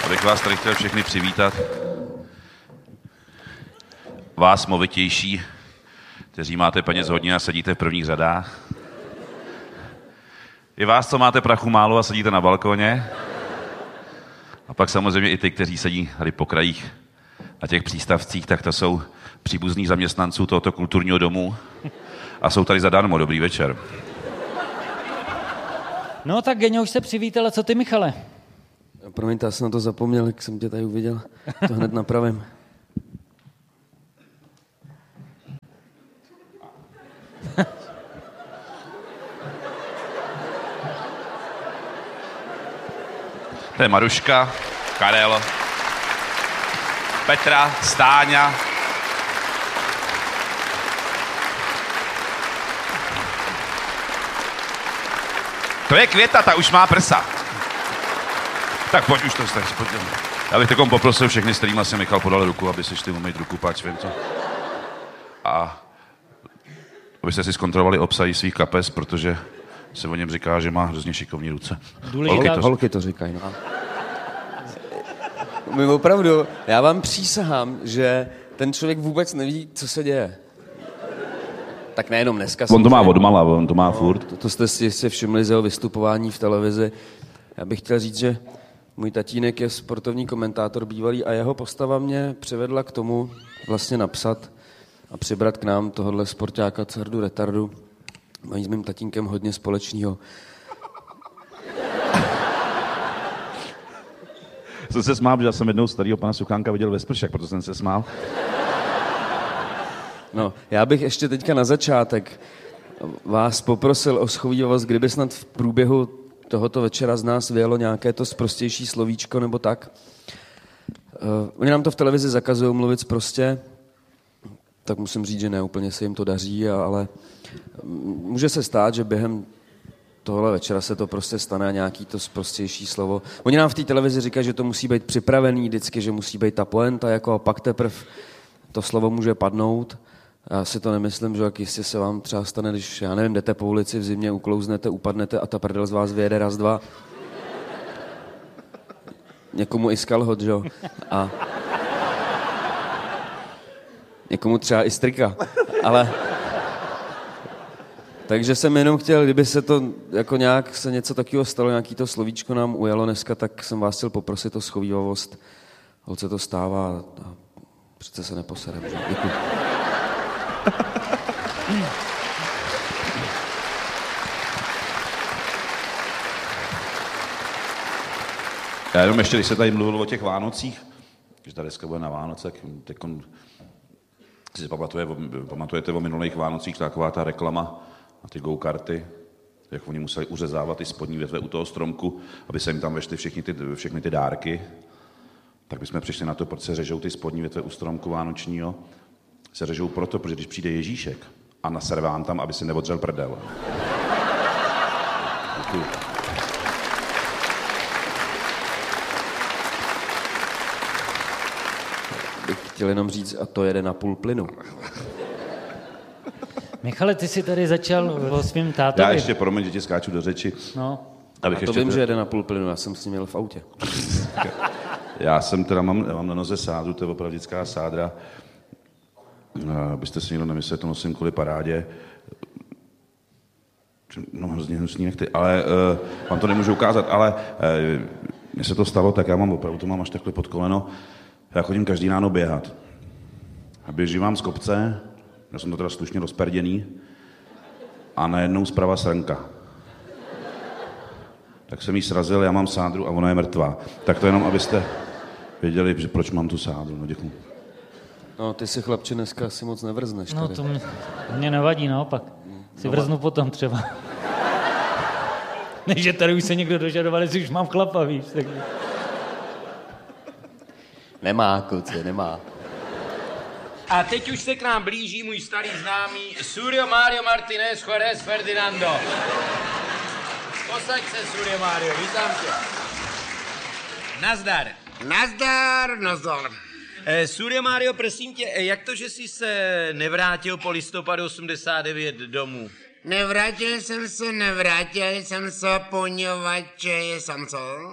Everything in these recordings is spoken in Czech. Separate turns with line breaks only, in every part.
Abych vás tady chtěl všechny přivítat. Vás movitější, kteří máte peněz hodně a sedíte v prvních řadách. I vás, co máte prachu málo a sedíte na balkoně. A pak samozřejmě i ty, kteří sedí tady po krajích na těch přístavcích, tak to jsou příbuzní zaměstnanců tohoto kulturního domu a jsou tady zadarmo. Dobrý večer.
No tak Geňo už se přivítal, a co ty, Michale?
Promiňte, já jsem na to zapomněl, jak jsem tě tady uviděl. To hned napravím.
To je Maruška, Karel, Petra, Stáňa. To je Květa, ta už má prsa. Tak pojď už to stačí. Já bych takom poprosil všechny, s kterými si Michal podal ruku, aby si šli umýt ruku, páč svým co. A abyste si zkontrolovali obsahy svých kapes, protože se o něm říká, že má hrozně šikovní ruce.
Holky to říkají. No. My opravdu, já vám přísahám, že ten člověk vůbec neví, co se děje. Tak nejenom dneska.
On to má odmala, on to má furt.
To jste si všimli z jeho vystupování v televizi. Já bych chtěl říct, že můj tatínek je sportovní komentátor bývalý a jeho postava mě přivedla k tomu vlastně napsat a přibrat k nám tohohle sportáka Cardu Retardu. Mají s mým tatínkem hodně společného.
Jsem se smál, že já jsem jednou starýho pana Suchánka viděl ve Spršák, proto jsem se smál.
No, já bych ještě teďka na začátek vás poprosil o shovívavost, kdyby snad v průběhu tohoto večera z nás vyjelo nějaké to sprostější slovíčko nebo tak. Oni nám to v televizi zakazují mluvit sprostě, tak musím říct, že ne, úplně se jim to daří, ale může se stát, že během tohle večera se to prostě stane a nějaký to sprostější slovo. Oni nám v té televizi říkají, že to musí být připravený vždycky, že musí být ta poenta, jako a pak teprve to slovo může padnout. Já si to nemyslím, že jak jistě se vám třeba stane, když, já nevím, jdete po ulici v zimě, uklouznete, upadnete a ta prdel z vás vyjede raz, dva. Někomu i z kalhot, že jo? A někomu třeba i strika. Ale takže jsem jenom chtěl, kdyby se to jako nějak se něco takového stalo, nějaký to slovíčko nám ujelo dneska, tak jsem vás chtěl poprosit o shovívavost. Holce to stává a přece se neposerem, že? Děkuji.
Já jenom ještě, když se tady mluvilo o těch Vánocích, že ta deska bude na Vánoce, teď si pamatujete o minulých Vánocích, taková ta reklama na ty go-karty, jak oni museli uřezávat ty spodní větve u toho stromku, aby se jim tam vešly všechny ty dárky. Tak bychom přišli na to, proč se řežou ty spodní větve u stromku vánočního. Se řežou proto, protože když přijde Ježíšek a nasere vám tam, aby si neodřel prdel. Děkuji.
Bych chtěl jenom říct, a to jede na půl plynu.
Michale, ty jsi tady začal o svým tátovi.
Já ještě, promiň, že ti skáču do řeči.
No.
A to vím, že jede na půl plynu, já jsem s ním měl v autě.
Já mám na noze sádru, to je opravdická sádra. Abyste si někdo nemysleli, to nosím kvůli parádě. No, hrozně hnusný nechty, ale vám to nemůžu ukázat, ale mně se to stalo, tak já mám opravdu, to mám až takhle pod koleno. Já chodím každý ráno běhat. A běžím vám z kopce, já jsem to teda slušně rozperděný, a najednou zprava srnka. Tak jsem jí srazil, já mám sádru a ona je mrtvá. Tak to jenom, abyste věděli, že proč mám tu sádru. No, děkuji.
No, ty si, chlapče, dneska asi moc nevrzneš tady.
No, to mě nevadí, naopak. Si vrznu potom třeba. Než že tady už se někdo dožadoval, jestli už mám chlapa, víš. Tak...
Nemá, kluci, nemá.
A teď už se k nám blíží můj starý známý Surio Mario Martinez Juárez Ferdinando. Posaď se, Surio Mario, vítám tě. Nazdar.
Nazdar, nazdar.
Surio Mario, prosím tě, jak to, že jsi se nevrátil po listopadu 89 domů?
Nevrátil jsem se, poněvadž jsem co?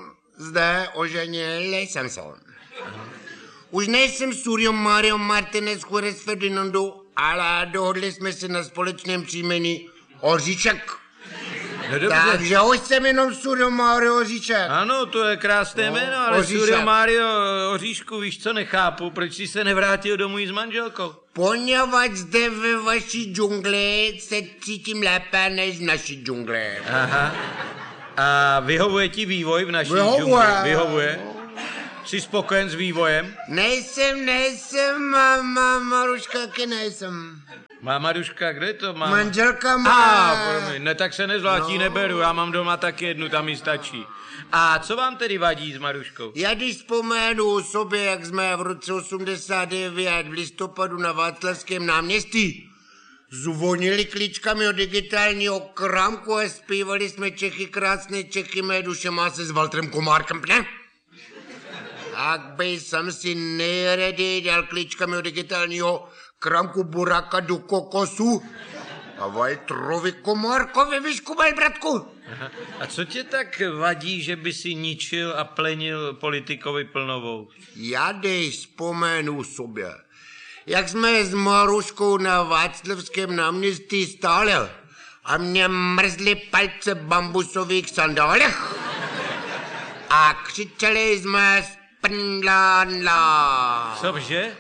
zde oženil jsem se. Už nejsem Surio Mario Martinez Juarez Ferdinando, ale dohodli jsme se na společném příjmení Oříšek.
No dobře.
Takže už jsem jenom Surio Mario Oříšek.
Ano, to je krásné jméno, ale
Oříšek.
Surio Mario Oříšku, víš co, nechápu, proč jsi se nevrátil domů s manželkou?
Poněvadž zde ve vaší džungli se cítím lépe než v naší džungli.
Aha. A vyhovuje ti vývoj v naší
Vyhovuje.
džungli? Vyhovuje. Jsi spokojen s vývojem?
Nejsem, Maruška, taky nejsem.
Má Maruška, kde je to má?
Manželka má.
Promiň, ne, tak se nezvláští, neberu, já mám doma taky jednu, tam mi stačí. A co vám tedy vadí s Maruškou?
Já když vzpomenu sobě, jak jsme v roce 89 v listopadu na Václavském náměstí zvonili klíčkami od digitálního krámku a zpívali jsme Čechy krásné, Čechy mé duše má se s Valtrem Komárkem, ne? Tak by jsem si nejraději dal klíčkami od digitálního krámku Buráka do kokosu a Valtrovi Komárkovi vyškubal, bratku.
Aha. A co tě tak vadí, že by si ničil a plenil politikovi Plnovou?
Já dej vzpomenu sobě, jak jsme s Maruškou na Václavském náměstí stáli a mě mrzly palce v bambusových sandálech a křičeli jsme Spndla.
Cože?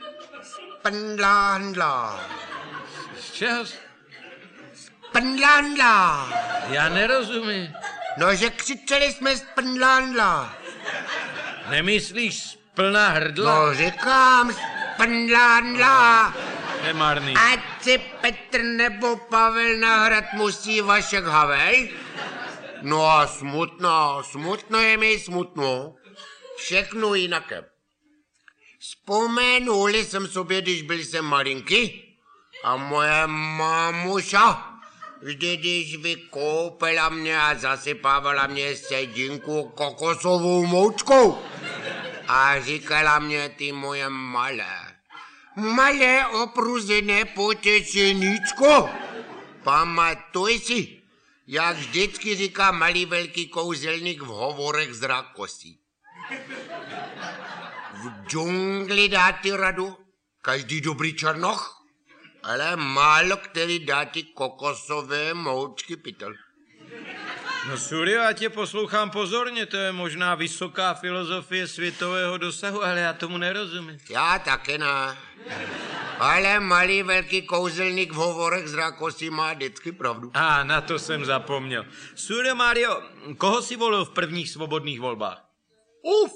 Spndla.
Z čeho?
Spndla.
Já nerozumím.
No, že křičeli jsme Spndla.
Nemyslíš plná hrdla?
No, říkám Spndla.
Nemarný.
Ať si Petr nebo Pavel nahrad musí Vašek Havel? No a smutno je mi smutno. Všechno jinaké. Vzpomenuli jsem sobě, když byl jsem malinký a moje mamuša vždy, když vykoupila mě a zasypávala mě sedinku kokosovou moučkou a říkala mě, ty moje malé opruzené potěšeníčko, pamatuj si, jak vždycky říká malý velký kouzelník v hovorech z Rákosí. V džungli dá ti radu každý dobrý černoch, ale málo který dá ti kokosové moučky pytel.
No Surio, já tě poslouchám pozorně, to je možná vysoká filozofie světového dosahu, ale já tomu nerozumím.
Já taky ne. Ale malý velký kouzelník v hovorech z Rákosí má vždycky pravdu.
A na to jsem zapomněl. Surio Mario, koho jsi volil v prvních svobodných volbách?
Uf.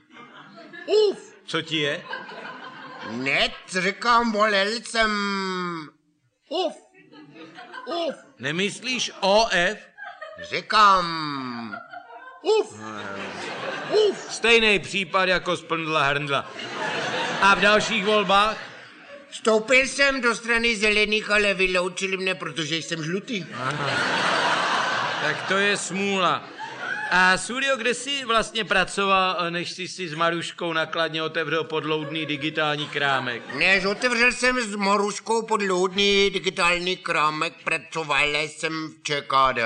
Co ti je?
Ne, říkám, volil jsem... Uf.
Nemyslíš OF?
Říkám... Uf.
Stejný případ jako Spndla Hrndla. A v dalších volbách?
Vstoupil jsem do strany zelených, ale vyloučili mne, protože jsem žlutý.
Tak to je smůla. A Surio, kde jsi vlastně pracoval, než jsi si s Maruškou nakladně otevřel podloudný digitální krámek?
Než otevřel jsem s Maruškou podloudný digitální krámek, pracoval jsem v ČKD,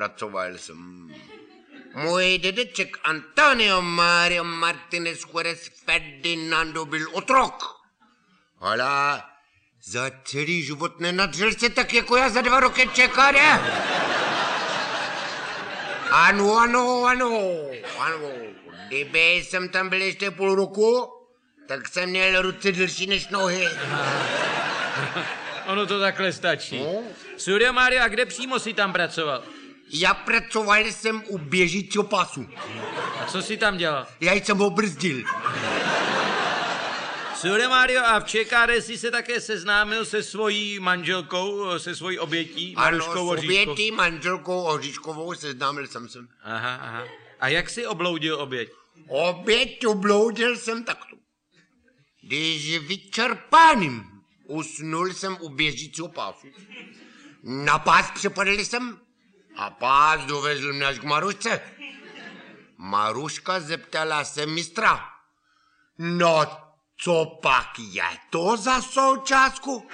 Můj dědeček Antonio Mario Martinez Juarez Ferdinando byl otrok. Ale za celý život nenadřel se tak jako já za 2 roky ČKD. Ano. Kdyby jsem tam byl ještě půl roku, tak jsem měl ruce delší než nohy.
Ono to takhle stačí. Surio Mario, a kde přímo jsi tam pracoval?
Já pracoval jsem u běžícího pasu.
A co jsi tam dělal?
Já jsem ho brzdil.
Surio Mario, a v ČKD jsi se také seznámil se svojí manželkou, se svojí obětí, Maruškou
Ano, s
Oříškovou?
obětí manželkou Oříškovou seznámil jsem se.
Aha. A jak jsi obloudil oběť?
Oběť obloudil jsem takto. Když vyčerpáným usnul jsem u běžícího pásu. Na pás přepadl jsem a pás dovezl mě až k Marušce. Maruška zeptala se mistra. No, co pak je to za součástku?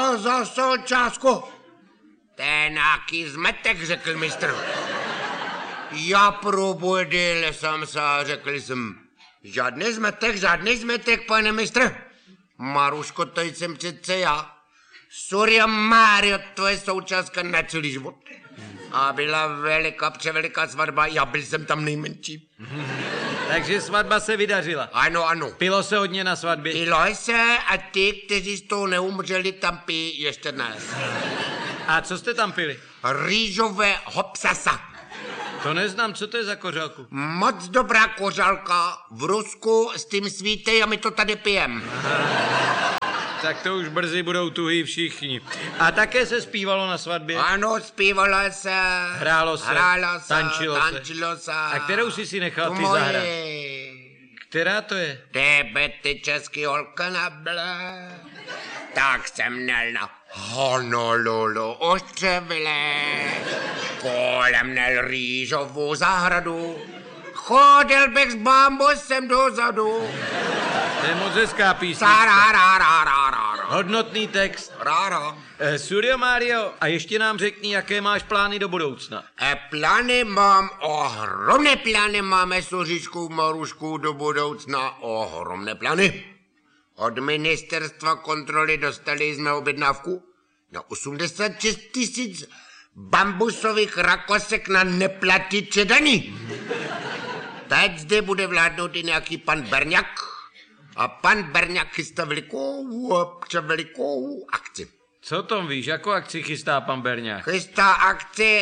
Ten nějaký zmetek, řekl mistr. Já probudil jsem se a řekl jsem, žádný zmetek, pane mistr. Maruško, to jsem přece já. Surya Mario, tvoje součástka na celý život. A byla převeliká svatba, já byl jsem tam nejmenší.
Takže svatba se vydařila.
Ano.
Pilo se hodně na svatbě.
Pilo se a ty, kteří z toho neumřeli, tam pijí ještě dnes.
A co jste tam pili?
Rýžové hopsasa.
To neznám, co to je za kořálku?
Moc dobrá kořálka v Rusku s tím svítej a my to tady pijem.
Tak to už brzy budou tuhý všichni. A také se zpívalo na svatbě?
Ano, zpívalo se.
Hrálo se.
Tančilo se.
A kterou si nechal ty
moje.
zahrát? Která to je?
Tebe ty český holka nabla. Tak jsem měl na Honolulu ostřevile. Kolem měl rýžovou zahradu. Chodil bych s bambusem dozadu.
To je moc hezká písnička. Hodnotný text. Suryo Mario, a ještě nám řekni, jaké máš plány do budoucna.
Plány mám, ohromné plány máme s Oříškou Maruškou do budoucna, ohromné plány. Od ministerstva kontroly dostali jsme objednávku na 86 000 bambusových rakosek na neplatiče daní. Teď zde bude vládnout i nějaký pan Berňák. A pan Berňák chystá velikou akci.
Co tom víš, jakou akci chystá pan Berňák?
Chystá akci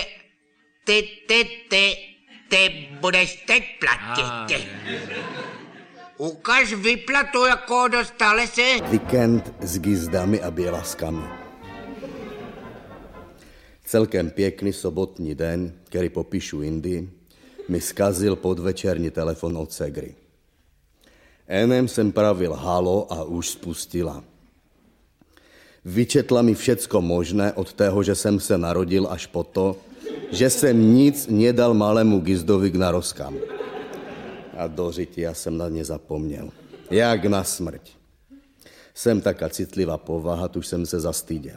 ty budeš teď platit. Ukaž výplatu, jako dostali si.
Víkend s gizdami a bělaskami. Celkem pěkný sobotní den, který popíšu jindy, mi zkazil podvečerní telefon od segry. Enem jsem pravil halo a už spustila. Vyčetla mi všecko možné od toho, že jsem se narodil, až po to, že jsem nic nedal malému gizdovi k narozkám. A do žitia jsem na ně zapomněl. Jak na smrť. Jsem taká citlivá povaha, tuž jsem se zastyděl.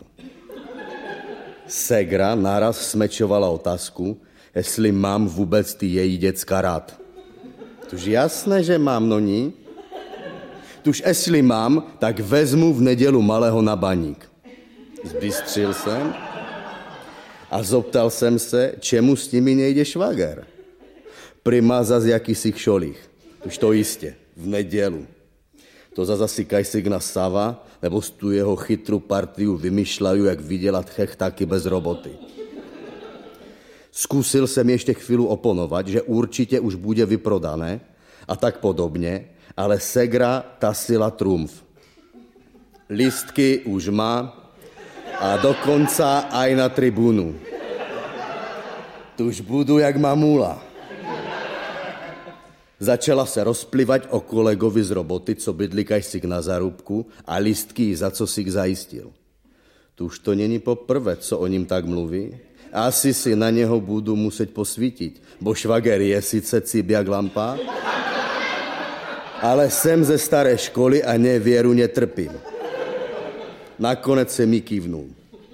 Segra naraz smečovala otázku, jestli mám vůbec ty její děcka rád. Tuž jasné, že mám, no ní. Tuž jestli mám, tak vezmu v nedělu malého na baník. Zbystřil jsem a zoptal jsem se, čemu s nimi nejde švager. Prima zas jakýsi kšolích. Tuž to jistě, v nedělu. To zas asi kajsigna Sava, nebo z tu jeho chytrou partiu vymýšľajú, jak vydělat chechtáky bez roboty. Zkusil jsem ještě chvíli oponovat, že určitě už bude vyprodané a tak podobně, ale segra tasila trumf. Listky už má a dokonca aj na tribunu. Tuž budu jak mamula. Začala se rozplivať o kolegovi z roboty, co bydlí kajsik na zarubku a listky za co si zajistil. Tuž to není poprvé, co o ním tak mluví. Asi si na něho budu muset posvítit, bo švager je sice cib jak lampa, ale jsem ze staré školy a nevěru netrpím. Nakonec se mi kývnul.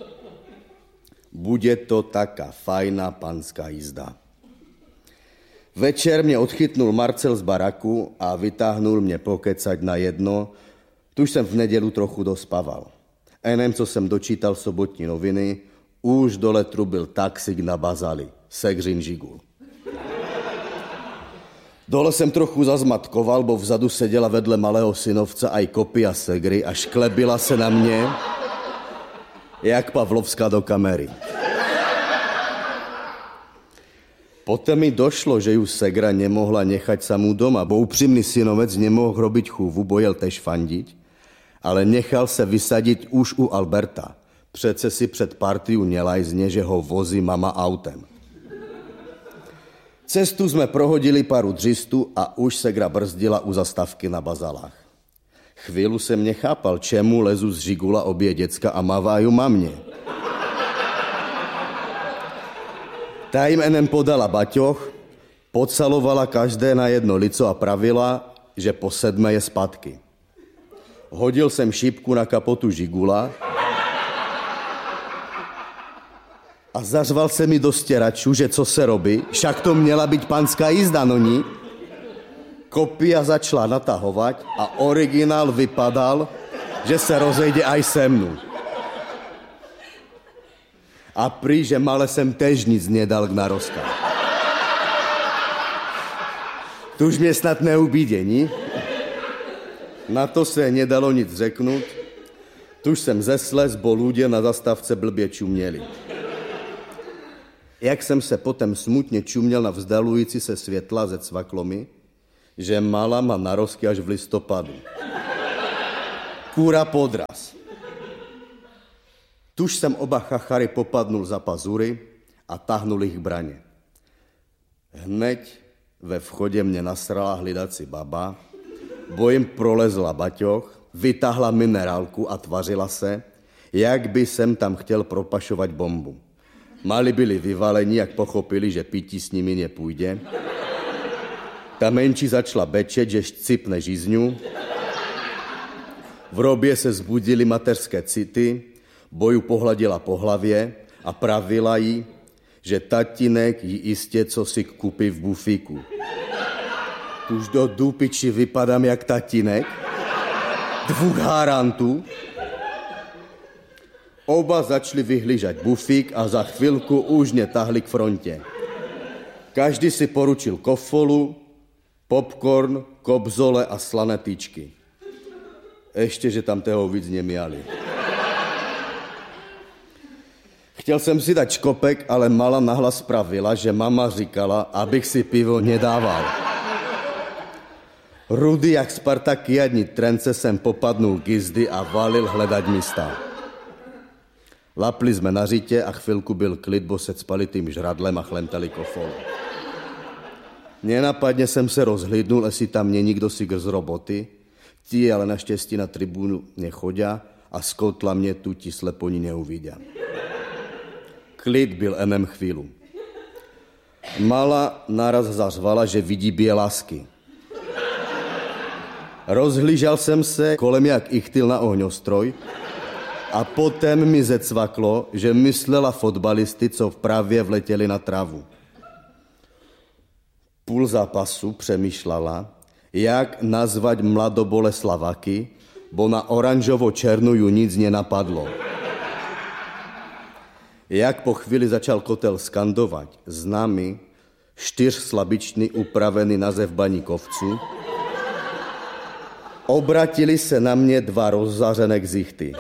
Bude to taká fajná panská jízda. Večer mě odchytnul Marcel z baraku a vytáhnul mě pokecať na jedno, tuž jsem v nedělu trochu dospaval. Enem, co jsem dočítal sobotní noviny, už dole trubil taxík na bazali, Segřin Žigul. Dole jsem trochu zazmatkoval, bo vzadu seděla vedle malého synovca aj kopia segry a šklebila se na mě, jak Pavlovská do kamery. Potom mi došlo, že ju segra nemohla nechať samú doma, bo upřímný synovec nemohl robiť chúvu, bo jel tež fandiť, ale nechal se vysadit už u Alberta. Přece si před partiu nelajzne, že ho vozí mama autem. Cestu jsme prohodili paru dřistu a už segra brzdila u zastávky na bazalách. Chvíľu jsem nechápal, čemu lezu z Žigula obě děcka a maváju mamně. Ta jim enem podala baťoch, podsalovala každé na jedno lico a pravila, že po 7 je zpátky. Hodil jsem šípku na kapotu Žigula A zařval se mi do stěračů, že co se robí, však to měla být panská jízda, no ní. Kopia začala natahovat a originál vypadal, že se rozejde aj se mnou. A prý, že male jsem tež nic nedal k narozka. Tuž mě snad neubídění. Na to se nedalo nic řeknout. Tuž jsem zesles, bo ľudia na zastávce blbě čuměli. Jak jsem se potom smutně čuměl na vzdalující se světla ze cvaklomy, že mala má narozky až v listopadu. Kůra podraz. Tuž jsem oba chachary popadnul za pazury a tahnul ich k braně. Hneď ve vchodě mě nasrala hlidací baba, bo jim prolezla baťoch, vytáhla minerálku a tvařila se, jak by jsem tam chtěl propašovat bombu. Mali byli vyvalení, jak pochopili, že pití s nimi nepůjde. Ta menší začala bečet, že šcipne žízňu. V robě se zbudily mateřské city, boju pohladila po hlavě a pravila jí, že tatínek jí jistě co si kupí v bufíku. Tuž do dupiči vypadám jak tatínek, 2 harantů. Oba začali vyhlížet bufík a za chvilku už mě tahli k frontě. Každý si poručil kofolu, popcorn, kobzole a slané tyčky. Ještě, že tam toho víc neměli. Chtěl jsem si dát škopek, ale mala nahlas pravila, že mama říkala, abych si pivo nedával. Rudy jak spartakiadní trence jsem popadnul k jízdy a valil hledat místa. Lapli jsme na řitě a chvilku byl klid, bo se cpali tým žradlem a chlemtali kofolu. Nenapadně jsem se rozhlídnul, jestli tam není nikdo si z roboty, tí ale naštěstí na tribunu nechodia a z kotla mě tu ti sleponi neuvidia. Klid byl enem chvílu. Mala naraz zařvala, že vidí bělasky. Rozhlížel jsem se kolem jak ichtyl na ohňostroj a potom mi zecvaklo, že myslela fotbalisty, co vpravě vletěli na travu. Půl zápasu přemýšlala, jak nazvat mladoboleslavaky, bo na oranžovo-černou ju nic nenapadlo. Jak po chvíli začal kotel skandovat známy 4slabičný upravený název baníkovců, obratili se na mě 2 rozzařené ksichty,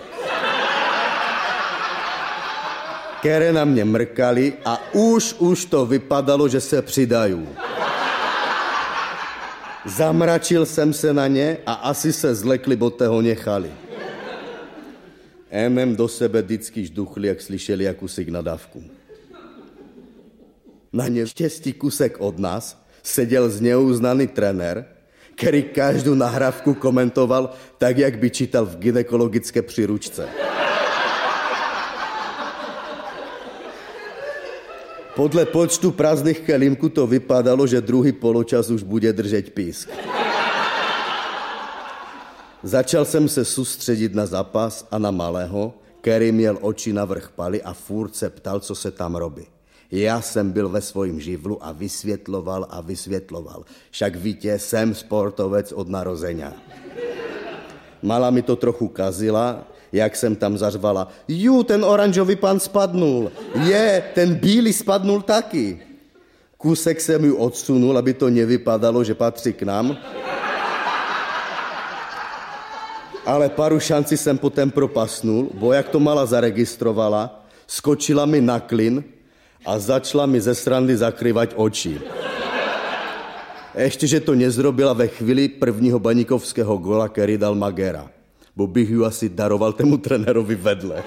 které na mě mrkali a už to vypadalo, že se přidají. Zamračil jsem se na ně a asi se zlekli, bo toho nechali. Enem do sebe vždycky žduchli, jak slyšeli jakúsi nadávku. Na neštěstí kusek od nás seděl zneuznaný trenér, který každou nahrávku komentoval tak, jak by čítal v gynekologické příručce. Podle počtu prázdných kelímků to vypadalo, že druhý poločas už bude držet písk. Začal jsem se soustředit na zápas a na malého, který měl oči navrch paly a furt se ptal, co se tam robí. Já jsem byl ve svojím živlu a vysvětloval. Však víte, jsem sportovec od narozenia. Mala mi to trochu kazila, jak jsem tam zařvala. Ten oranžový pan spadnul. Ten bílý spadnul taky. Kusek jsem ju odsunul, aby to nevypadalo, že patří k nám. Ale paru šancí jsem potom propasnul, bo jak to mala zaregistrovala, skočila mi na klin a začala mi ze srandy zakrývat oči. Ještě, že to nezrobila ve chvíli prvního baníkovského gola, který dal Magera, bo bych ju asi daroval tému trenérovi vedle.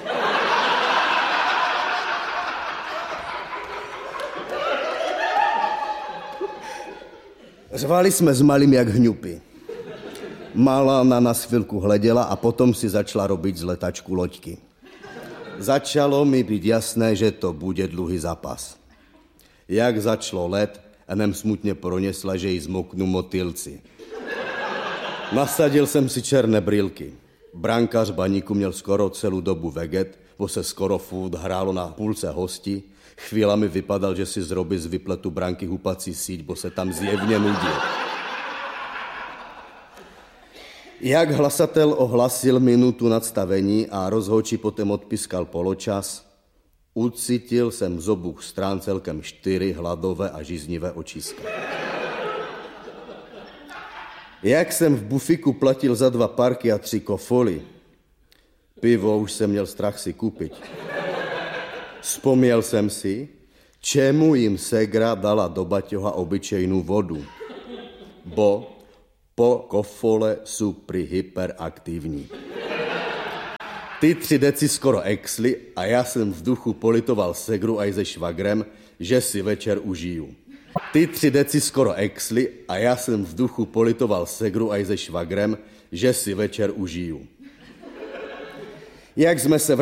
Řvali jsme s malým jak hňupy. Malá na nás chvilku hleděla a potom si začala robiť z letačku loďky. Začalo mi být jasné, že to bude dlouhý zápas. Jak začalo let, enem smutně pronesla, že jí zmoknu motýlci. Nasadil jsem si černé brýlky. Brankář baníku měl skoro celou dobu veget, bo se skoro furt hrálo na půlce hostí Chvílami vypadal, že si z roby z vypletu branky hupací síť, bo se tam zjevně nudil. Jak hlasatel ohlasil minutu nadstavení a rozhodčí potom odpískal poločas, ucítil jsem z obou strán celkem 4 hladové a žíznivé očiska. Jak jsem v bufiku platil za 2 parky a 3 kofoly, pivo už jsem měl strach si koupit. Vzpomněl jsem si, čemu jim ségra dala do baťoha obyčejnou vodu. Bo po kofole jsou prý hyperaktivní. Ty 3 deci skoro exly a já jsem v duchu politoval ségru aj se švagrem, že si večer užiju. Ty 3 deci skoro exly a já jsem v duchu politoval ségru aj se švagrem, že si večer užiju. Jak jsme se